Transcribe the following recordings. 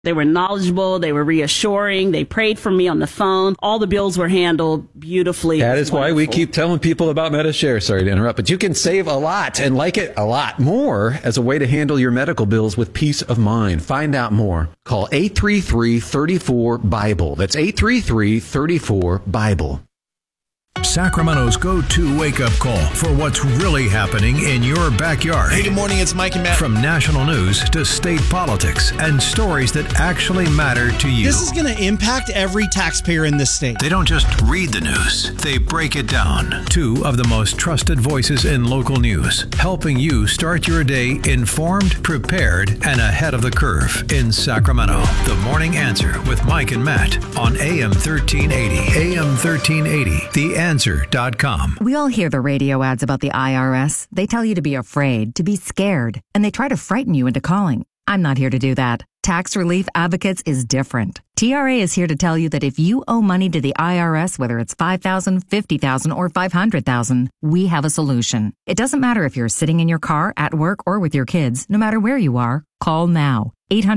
They were knowledgeable. They were reassuring. They prayed for me on the phone. All the bills were handled beautifully. That is why we keep telling people about Medi-Share. Sorry to interrupt, but you can save a lot and like it a lot more as a way to handle your medical bills with peace of mind. Find out more. Call 833-34-BIBLE. That's 833-34-BIBLE. Sacramento's go-to wake-up call for what's really happening in your backyard. Hey, good morning. It's Mike and Matt. From national news to state politics and stories that actually matter to you. This is going to impact every taxpayer in this state. They don't just read the news, they break it down. Two of the most trusted voices in local news, helping you start your day informed, prepared, and ahead of the curve in Sacramento. The Morning Answer with Mike and Matt on AM 1380. AM 1380. TheAnswer.com. We all hear the radio ads about the IRS. They tell you to be afraid, to be scared, and they try to frighten you into calling. I'm not here to do that. Tax Relief Advocates is different. TRA is here to tell you that if you owe money to the IRS, whether it's $5,000, $50,000, or $500,000, we have a solution. It doesn't matter if you're sitting in your car, at work, or with your kids. No matter where you are, call now.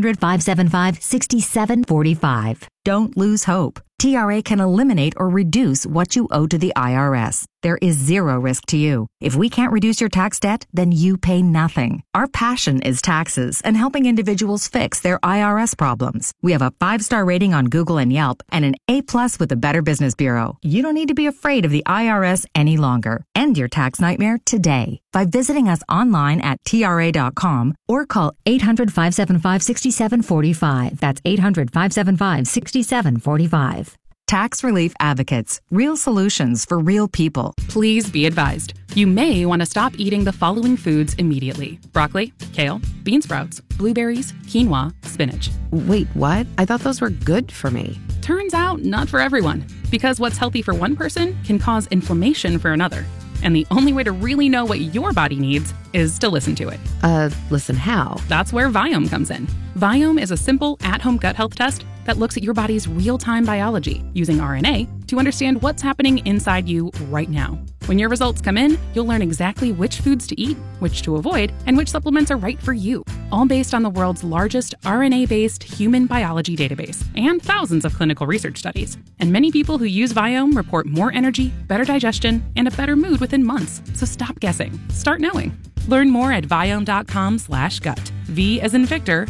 800-575-6745. Don't lose hope. TRA can eliminate or reduce what you owe to the IRS. There is zero risk to you. If we can't reduce your tax debt, then you pay nothing. Our passion is taxes and helping individuals fix their IRS problems. We have a 5-star rating on Google and Yelp and an A+ with the Better Business Bureau. You don't need to be afraid of the IRS any longer. End your tax nightmare today by visiting us online at TRA.com or call 800-575-6745. That's 800-575-6745. Tax Relief Advocates. Real solutions for real people. Please be advised. You may want to stop eating the following foods immediately. Broccoli, kale, bean sprouts, blueberries, quinoa, spinach. Wait, what? I thought those were good for me. Turns out not for everyone, because what's healthy for one person can cause inflammation for another. And the only way to really know what your body needs is to listen to it. Listen how? That's where Viome comes in. Viome is a simple at-home gut health test that looks at your body's real-time biology using RNA to understand what's happening inside you right now. When your results come in, you'll learn exactly which foods to eat, which to avoid, and which supplements are right for you, all based on the world's largest RNA-based human biology database and thousands of clinical research studies. And many people who use Viome report more energy, better digestion, and a better mood within months. So stop guessing. Start knowing. Learn more at Viome.com/gut. V as in Victor,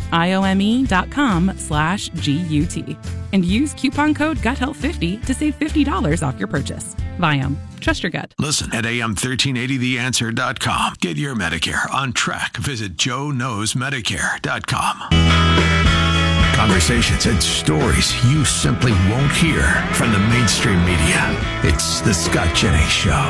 IOME.com/GUT. And use coupon code GUTHEALTH50 to save $50 off your purchase. Viome. Trust your gut. Listen at AM1380TheAnswer.com. Get your Medicare on track. Visit JoeKnowsMedicare.com. Conversations and stories you simply won't hear from the mainstream media. It's the Scott Jennings Show.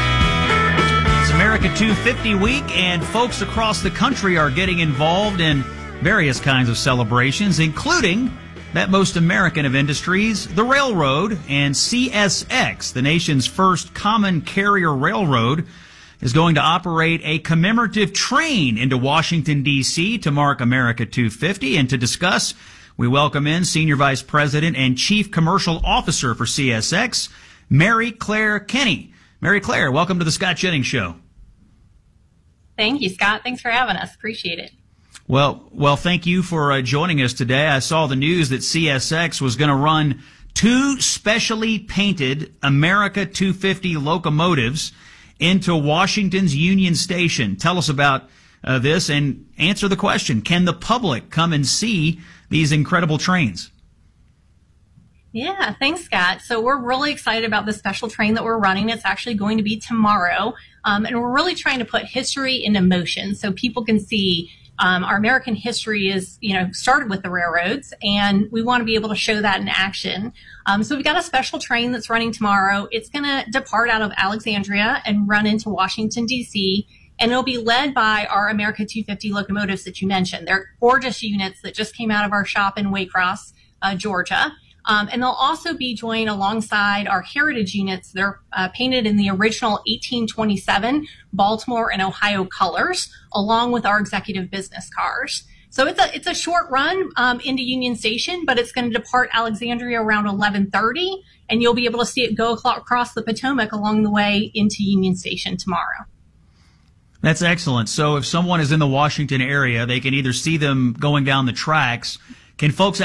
It's America 250 week, and folks across the country are getting involved in various kinds of celebrations, including that most American of industries, the railroad. And CSX, the nation's first common carrier railroad, is going to operate a commemorative train into Washington, D.C. to mark America 250. And to discuss, we welcome in Senior Vice President and Chief Commercial Officer for CSX, Mary Claire Kenny. Mary Claire, welcome to the Scott Jennings Show. Thank you, Scott. Thanks for having us. Appreciate it. Well, thank you for joining us today. I saw the news that CSX was going to run 2 specially painted America 250 locomotives into Washington's Union Station. Tell us about this and answer the question, can the public come and see these incredible trains? Yeah, thanks, Scott. So we're really excited about the special train that we're running. It's actually going to be tomorrow. And we're really trying to put history into motion so people can see our American history is, started with the railroads, and we want to be able to show that in action. So we've got a special train that's running tomorrow. It's going to depart out of Alexandria and run into Washington, D.C., and it'll be led by our America 250 locomotives that you mentioned. They're gorgeous units that just came out of our shop in Waycross, Georgia. And they'll also be joined alongside our heritage units. They're painted in the original 1827 Baltimore and Ohio colors, along with our executive business cars. So it's a short run into Union Station, but it's going to depart Alexandria around 11:30, and you'll be able to see it go across the Potomac along the way into Union Station tomorrow. That's excellent. So if someone is in the Washington area, they can either see them going down the tracks. Can folks